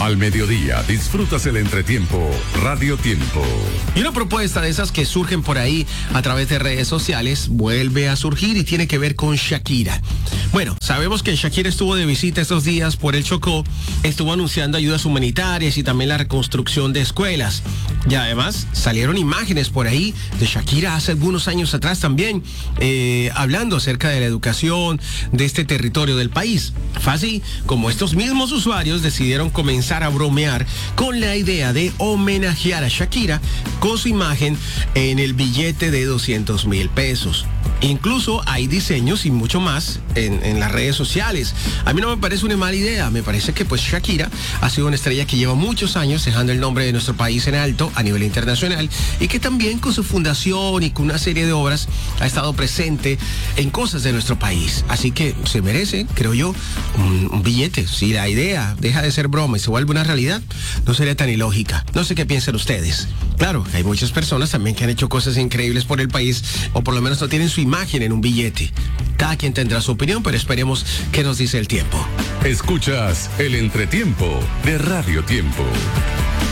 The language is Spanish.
Al mediodía disfrutas el entretiempo Radio Tiempo. Y una propuesta de esas que surgen por ahí a través de redes sociales vuelve a surgir y tiene que ver con Shakira. Bueno, sabemos que Shakira estuvo de visita estos días por el Chocó, estuvo anunciando ayudas humanitarias y también la reconstrucción de escuelas. Y además salieron imágenes por ahí de Shakira hace algunos años atrás también, hablando acerca de la educación de este territorio del país. Fue así como estos mismos usuarios decidieron comenzar a bromear con la idea de homenajear a Shakira con su imagen en el billete de 200,000 pesos. Incluso hay diseños y mucho más en las redes sociales. A mí no me parece una mala idea. Me parece que pues Shakira ha sido una estrella que lleva muchos años dejando el nombre de nuestro país en alto a nivel internacional y que también con su fundación y con una serie de obras ha estado presente en cosas de nuestro país. Así que se merece, creo yo, un billete. Si la idea deja de ser broma y se vuelve una realidad, no sería tan ilógica. No sé qué piensan ustedes. Claro, hay muchas personas también que han hecho cosas increíbles por el país o por lo menos no tienen su imagen en un billete. Cada quien tendrá su opinión, pero esperemos qué nos dice el tiempo. Escuchas el entretiempo de Radio Tiempo.